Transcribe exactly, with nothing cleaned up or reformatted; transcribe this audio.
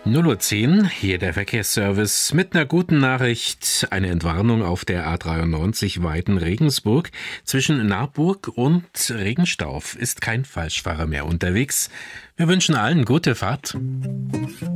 null Uhr zehn, hier der Verkehrsservice mit einer guten Nachricht. Eine Entwarnung auf der A dreiundneunzig Weiden-Regensburg. Zwischen Naarburg und Regenstauf ist kein Falschfahrer mehr unterwegs. Wir wünschen allen gute Fahrt.